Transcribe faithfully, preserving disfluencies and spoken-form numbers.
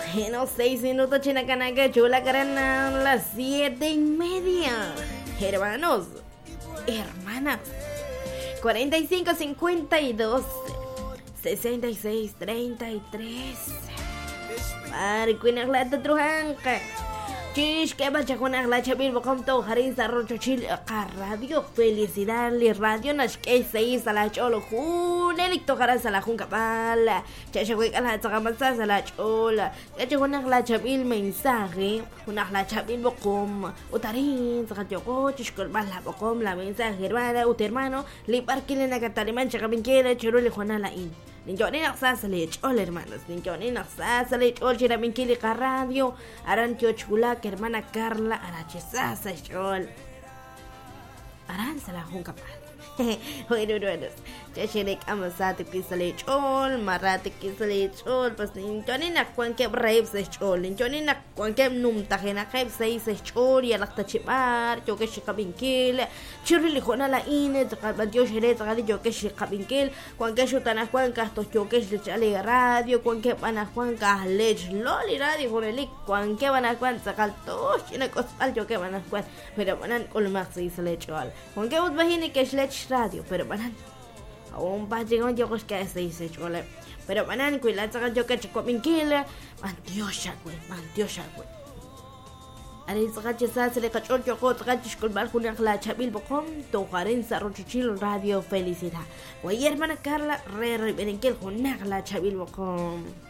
En los seis minutos Chinacanaca Chula Carana, las siete y media. Hermanos, hermanas, cuarenta y cinco, cincuenta y dos, sesenta y seis, treinta y tres. Marquina la Trujanca. Chish, que bacha con la chabil, bocom to, harin sa rocho chil, radio, felicidad, li radio, nash que se hizo la cholo, jun, elicto jaras a la junca pala, chacha que la tzagamasa a la chola, chacha con la chabil mensaje, una la chabil bocom, utarin, tzagatioko, chishkol bala bocom, la mensaje, hermana, ut hermano, li parquile na cataliman, chacabinquera, chiruli juana in. Ninjoni naksasali chol hermanos, ninjoni naksasali chol chiraminquili ka radio, aran tio chula que hermana Carla arachesasa chol. Aran sala junca pal. Bueno, bueno, chachirek amasate kisale chol, marate kisale chol, pues ninjoni nakwan ke brave se chol, ninjoni nakwan ke num tajena ke se se chol y alakta chipar, yo que shikabinkil, chirili jona la ine, taqal yo shere taqal yo que shikabinkil, kwan ke shutana kwan kastos yo que chale radio, kwan ke bana kwan ka lech loli radio horelik, kwan ke bana kwan taqal to, shina kosal yo que bana kwan, pero banan ulmak se sale chol. Kwan ke ut bahini ke lech radio, pero banan aún pa llegar yo que se dice chole, pero banan cuila taqal yo que chikobinkil, mantiosa güey, mantiosa güey. Ari sagache sa se le cachó yo con sagache con balcón la chabil bocom to jaren sa rochichil radio felicidad. Güey hermana Carla re re berenquel con la chabil bocom.